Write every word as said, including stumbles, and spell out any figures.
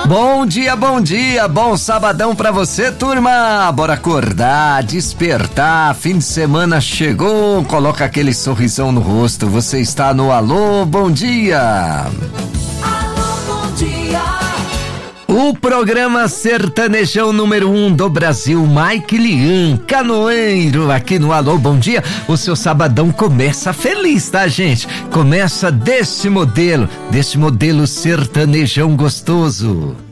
Bom dia, bom dia, bom sabadão pra você, turma. Bora acordar, despertar, fim de semana chegou, coloca aquele sorrisão no rosto. Você está no Alô, bom dia. Alô, bom dia. O programa sertanejão número um do Brasil, Mike Lian, canoeiro, aqui no Alô, bom dia. O seu sabadão começa feliz, tá, gente? Começa desse modelo, desse modelo sertanejão gostoso.